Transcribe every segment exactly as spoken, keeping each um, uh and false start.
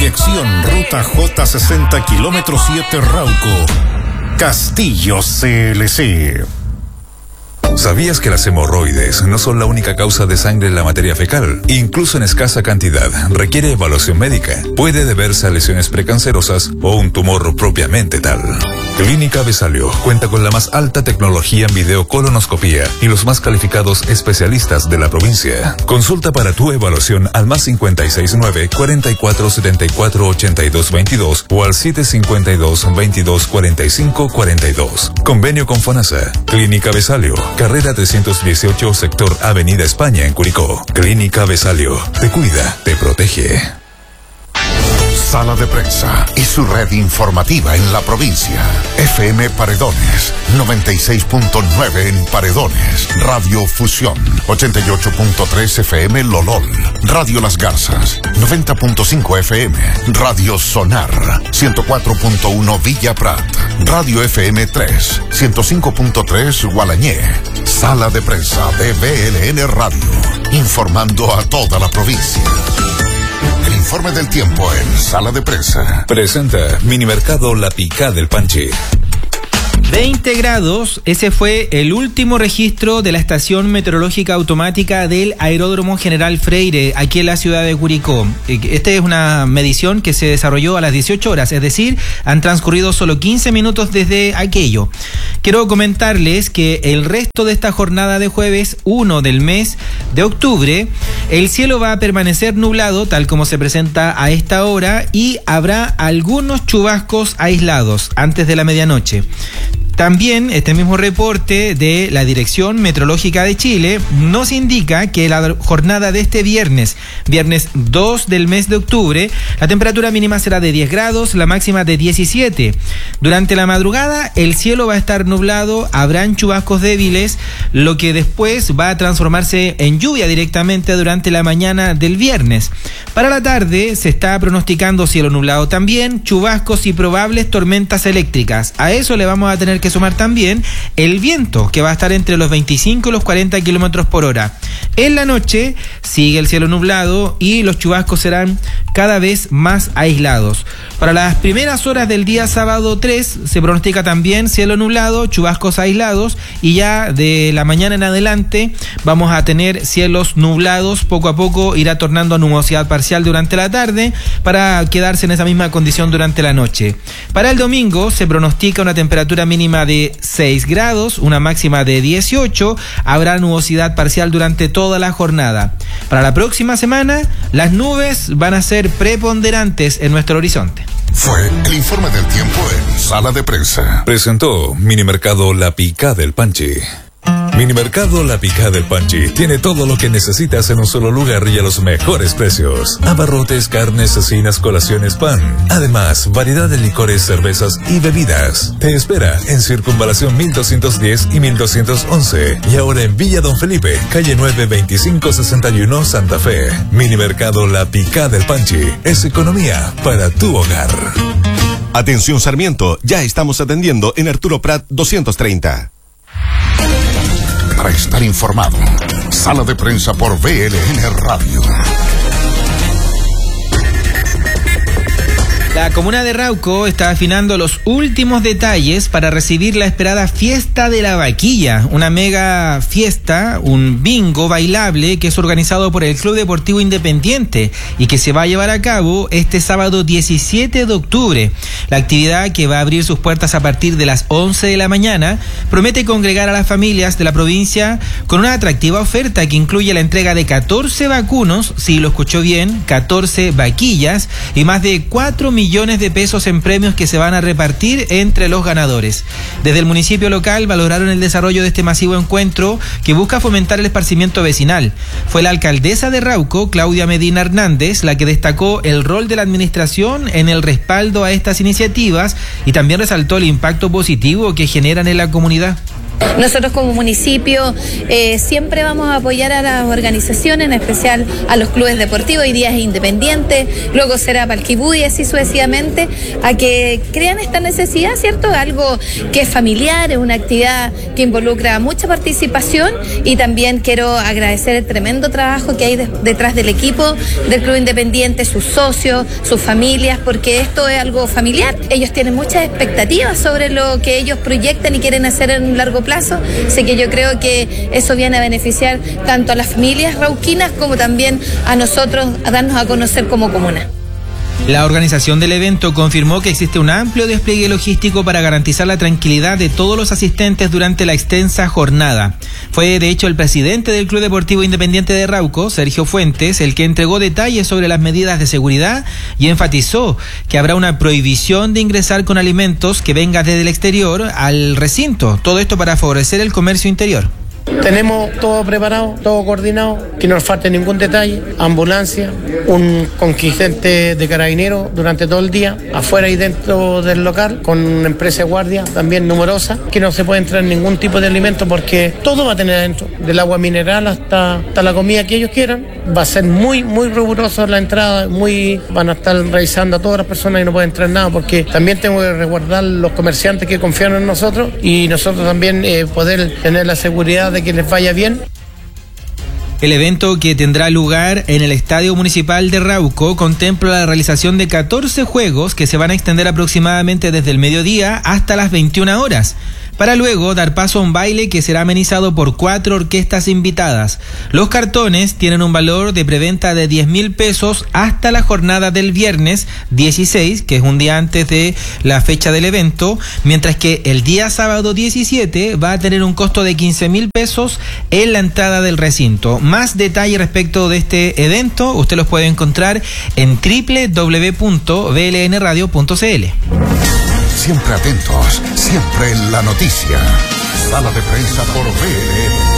Dirección Ruta J sesenta, kilómetro siete, Rauco. Castillo C L C. ¿Sabías que las hemorroides no son la única causa de sangre en la materia fecal? Incluso en escasa cantidad, requiere evaluación médica. Puede deberse a lesiones precancerosas o un tumor propiamente tal. Clínica Besalio cuenta con la más alta tecnología en videocolonoscopía y los más calificados especialistas de la provincia. Consulta para tu evaluación al más cincuenta y seis nueve, cuarenta y cuatro, setenta y cuatro, ochenta y dos veintidós o al siete cincuenta y dos, veintidós, cuarenta y cinco, cuarenta y dos. Convenio con FONASA. Clínica Besalio, carrera trescientos dieciocho, sector Avenida España en Curicó. Clínica Besalio, te cuida, te protege. Sala de Prensa y su red informativa en la provincia. F M Paredones, noventa y seis punto nueve en Paredones. Radio Fusión, ochenta y ocho punto tres F M Lolol. Radio Las Garzas, noventa punto cinco F M. Radio Sonar, ciento cuatro punto uno Villa Prat. Radio F M tres, ciento cinco punto tres Gualañé. Sala de Prensa de B L N Radio, informando a toda la provincia. El informe del tiempo en Sala de Prensa. Presenta Minimercado La Picá del Panchi. veinte grados, ese fue el último registro de la estación meteorológica automática del Aeródromo General Freire, aquí en la ciudad de Curicó. Esta es una medición que se desarrolló a las dieciocho horas, es decir, han transcurrido solo quince minutos desde aquello. Quiero comentarles que el resto de esta jornada de jueves uno del mes de octubre, el cielo va a permanecer nublado, tal como se presenta a esta hora, y habrá algunos chubascos aislados antes de la medianoche. También este mismo reporte de la Dirección Meteorológica de Chile nos indica que la jornada de este viernes, viernes dos del mes de octubre, la temperatura mínima será de diez grados, la máxima de diecisiete. Durante la madrugada el cielo va a estar nublado, habrán chubascos débiles, lo que después va a transformarse en lluvia directamente durante la mañana del viernes. Para la tarde se está pronosticando cielo nublado también, chubascos y probables tormentas eléctricas. A eso le vamos a tener que que sumar también el viento, que va a estar entre los veinticinco y los cuarenta kilómetros por hora. En la noche sigue el cielo nublado y los chubascos serán cada vez más aislados. Para las primeras horas del día sábado tres se pronostica también cielo nublado, chubascos aislados, y ya de la mañana en adelante vamos a tener cielos nublados. Poco a poco irá tornando a nubosidad parcial durante la tarde para quedarse en esa misma condición durante la noche. Para el domingo se pronostica una temperatura mínima de seis grados, una máxima de dieciocho, habrá nubosidad parcial durante toda la jornada. Para la próxima semana, las nubes van a ser preponderantes en nuestro horizonte. Fue el informe del tiempo en Sala de Prensa. Presentó Minimercado La Picá del Panchi. Minimercado La Picá del Panchi tiene todo lo que necesitas en un solo lugar y a los mejores precios. Abarrotes, carnes, cecinas, colaciones, pan. Además, variedad de licores, cervezas y bebidas. Te espera en Circunvalación mil doscientos diez y mil doscientos once. Y ahora en Villa Don Felipe, calle nueve, veinticinco sesenta y uno, Santa Fe. Minimercado La Picá del Panchi es economía para tu hogar. Atención Sarmiento, ya estamos atendiendo en Arturo Prat doscientos treinta. Para estar informado, Sala de Prensa por B L N Radio. La comuna de Rauco está afinando los últimos detalles para recibir la esperada Fiesta de la Vaquilla, una mega fiesta, un bingo bailable que es organizado por el Club Deportivo Independiente y que se va a llevar a cabo este sábado diecisiete de octubre. La actividad, que va a abrir sus puertas a partir de las once de la mañana, promete congregar a las familias de la provincia con una atractiva oferta que incluye la entrega de catorce vacunos, si lo escuchó bien, catorce vaquillas, y más de cuatro millones millones de pesos en premios que se van a repartir entre los ganadores. Desde el municipio local valoraron el desarrollo de este masivo encuentro que busca fomentar el esparcimiento vecinal. Fue la alcaldesa de Rauco, Claudia Medina Hernández, la que destacó el rol de la administración en el respaldo a estas iniciativas y también resaltó el impacto positivo que generan en la comunidad. Nosotros como municipio eh, siempre vamos a apoyar a las organizaciones, en especial a los clubes deportivos. Hoy día es Independiente, luego será Palquibú y así sucesivamente, a que crean esta necesidad, ¿cierto? Algo que es familiar, es una actividad que involucra mucha participación, y también quiero agradecer el tremendo trabajo que hay de, detrás del equipo del Club Independiente, sus socios, sus familias, porque esto es algo familiar. Ellos tienen muchas expectativas sobre lo que ellos proyectan y quieren hacer en un largo plazo, así que yo creo que eso viene a beneficiar tanto a las familias rauquinas como también a nosotros, a darnos a conocer como comuna. La organización del evento confirmó que existe un amplio despliegue logístico para garantizar la tranquilidad de todos los asistentes durante la extensa jornada. Fue de hecho el presidente del Club Deportivo Independiente de Rauco, Sergio Fuentes, el que entregó detalles sobre las medidas de seguridad y enfatizó que habrá una prohibición de ingresar con alimentos que venga desde el exterior al recinto. Todo esto para favorecer el comercio interior. Tenemos todo preparado, todo coordinado, que no nos falte ningún detalle, ambulancia, un contingente de carabineros durante todo el día, afuera y dentro del local, con una empresa de guardia también numerosa, que no se puede entrar ningún tipo de alimento porque todo va a tener adentro, del agua mineral hasta, hasta la comida que ellos quieran. Va a ser muy, muy riguroso la entrada, muy van a estar revisando a todas las personas y no pueden entrar nada, porque también tengo que resguardar los comerciantes que confían en nosotros y nosotros también eh, poder tener la seguridad de que les vaya bien. El evento, que tendrá lugar en el Estadio Municipal de Rauco, contempla la realización de catorce juegos que se van a extender aproximadamente desde el mediodía hasta las veintiuna horas, para luego dar paso a un baile que será amenizado por cuatro orquestas invitadas. Los cartones tienen un valor de preventa de diez mil pesos hasta la jornada del viernes dieciséis, que es un día antes de la fecha del evento, mientras que el día sábado diecisiete va a tener un costo de quince mil pesos en la entrada del recinto. Más detalles respecto de este evento usted los puede encontrar en doble u doble u doble u punto b l n radio punto c l. Siempre atentos, siempre en la noticia. Sala de prensa por B L N.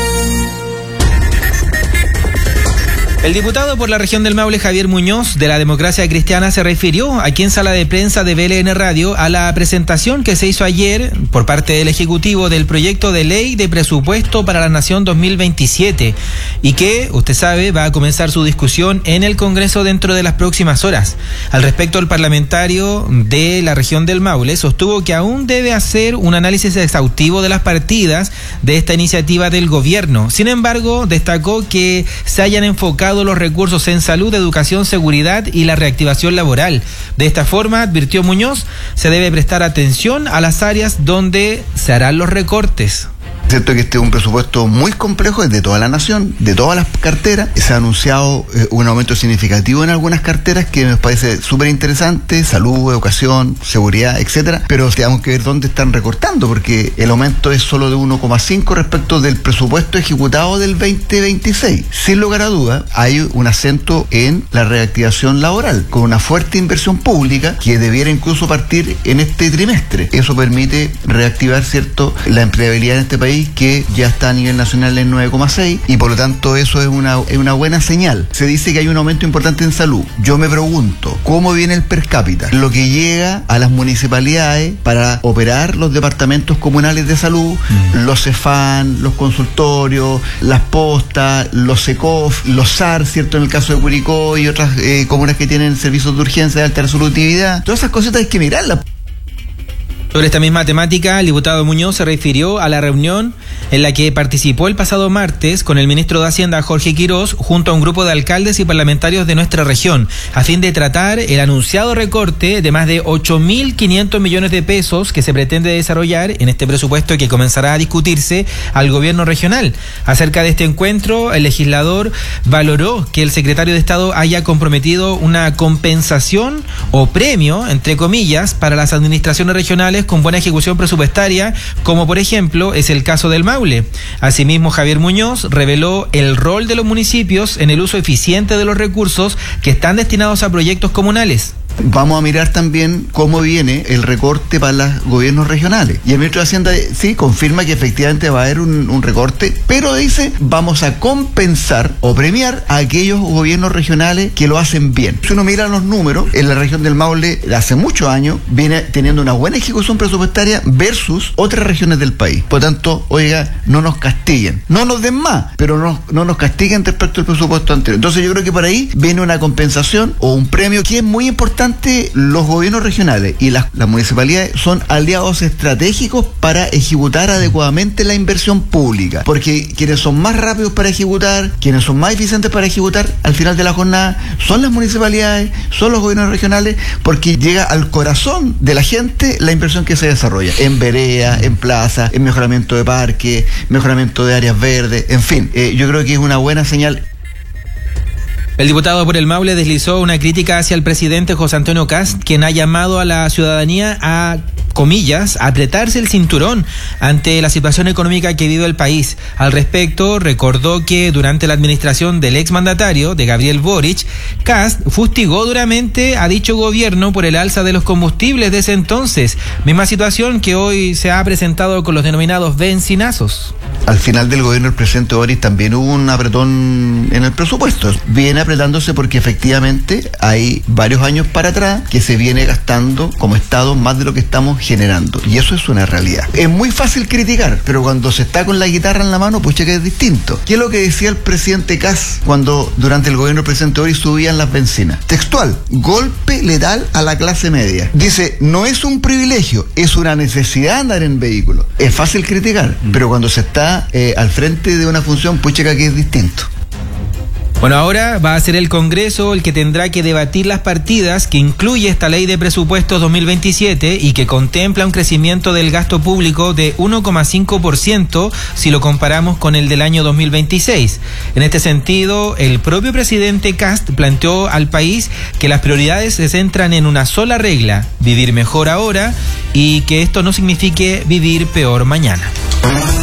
El diputado por la región del Maule, Javier Muñoz, de la Democracia Cristiana, se refirió aquí en Sala de Prensa de B L N Radio a la presentación que se hizo ayer por parte del Ejecutivo del proyecto de ley de presupuesto para la Nación dos mil veintisiete y que, usted sabe, va a comenzar su discusión en el Congreso dentro de las próximas horas. Al respecto, el parlamentario de la región del Maule sostuvo que aún debe hacer un análisis exhaustivo de las partidas de esta iniciativa del gobierno. Sin embargo, destacó que se hayan enfocado los recursos en salud, educación, seguridad y la reactivación laboral. De esta forma, advirtió Muñoz, se debe prestar atención a las áreas donde se harán los recortes. Es cierto que este es un presupuesto muy complejo, es de toda la nación, de todas las carteras. Se ha anunciado eh, un aumento significativo en algunas carteras que me parece súper interesante, salud, educación, seguridad, etcétera. Pero tenemos que ver dónde están recortando, porque el aumento es solo de uno coma cinco respecto del presupuesto ejecutado del veinte veintiséis. Sin lugar a duda, hay un acento en la reactivación laboral, con una fuerte inversión pública que debiera incluso partir en este trimestre. Eso permite reactivar, cierto, la empleabilidad en este país, que ya está a nivel nacional en nueve coma seis, y por lo tanto eso es una, es una buena señal. Se dice que hay un aumento importante en salud. Yo me pregunto, ¿cómo viene el per cápita? Lo que llega a las municipalidades para operar los departamentos comunales de salud, mm. los CEFAN, los consultorios, las postas, los SECOF, los S A R, ¿cierto? En el caso de Curicó y otras eh, comunas que tienen servicios de urgencia de alta resolutividad. Todas esas cositas hay que mirarlas. Sobre esta misma temática, el diputado Muñoz se refirió a la reunión en la que participó el pasado martes con el ministro de Hacienda, Jorge Quirós, junto a un grupo de alcaldes y parlamentarios de nuestra región, a fin de tratar el anunciado recorte de más de ocho mil quinientos millones de pesos que se pretende desarrollar en este presupuesto que comenzará a discutirse al gobierno regional. Acerca de este encuentro, el legislador valoró que el secretario de Estado haya comprometido una compensación o premio, entre comillas, para las administraciones regionales con buena ejecución presupuestaria, como por ejemplo es el caso del Maule. Asimismo, Javier Muñoz reveló el rol de los municipios en el uso eficiente de los recursos que están destinados a proyectos comunales. vamos a mirar también cómo viene el recorte para los gobiernos regionales. Y el ministro de Hacienda sí confirma que efectivamente va a haber un, un recorte, pero dice, vamos a compensar o premiar a aquellos gobiernos regionales que lo hacen bien. Si uno mira los números, en la región del Maule hace muchos años viene teniendo una buena ejecución presupuestaria versus otras regiones del país. Por tanto, oiga, no nos castiguen. No nos den más, pero no, no nos castiguen respecto al presupuesto anterior. Entonces yo creo que por ahí viene una compensación o un premio que es muy importante. Los gobiernos regionales y las, las municipalidades son aliados estratégicos para ejecutar adecuadamente la inversión pública, porque quienes son más rápidos para ejecutar, quienes son más eficientes para ejecutar al final de la jornada son las municipalidades, son los gobiernos regionales, porque llega al corazón de la gente la inversión que se desarrolla en vereda, en plaza, en mejoramiento de parques, mejoramiento de áreas verdes, en fin, eh, yo creo que es una buena señal. El diputado por el Maule deslizó una crítica hacia el presidente José Antonio Kast, quien ha llamado a la ciudadanía a, comillas, a apretarse el cinturón ante la situación económica que vive el país. Al respecto, recordó que durante la administración del exmandatario, de Gabriel Boric, Kast fustigó duramente a dicho gobierno por el alza de los combustibles de ese entonces, misma situación que hoy se ha presentado con los denominados bencinazos. Al final del gobierno del presidente Boric también hubo un apretón en el presupuesto. Viene apretándose porque efectivamente hay varios años para atrás que se viene gastando como Estado más de lo que estamos generando. Y eso es una realidad. Es muy fácil criticar, pero cuando se está con la guitarra en la mano, pucha que es distinto. ¿Qué es lo que decía el presidente Kast cuando durante el gobierno del presidente Boric subían las bencinas? Textual, golpe letal a la clase media. Dice, no es un privilegio, es una necesidad andar en vehículo. Es fácil criticar, pero cuando se está eh, al frente de una función, pucha que es distinto. Bueno, ahora va a ser el Congreso el que tendrá que debatir las partidas que incluye esta ley de presupuestos dos mil veintisiete y que contempla un crecimiento del gasto público de uno coma cinco por ciento si lo comparamos con el del año dos mil veintiséis. En este sentido, el propio presidente Kast planteó al país que las prioridades se centran en una sola regla, vivir mejor ahora y que esto no signifique vivir peor mañana.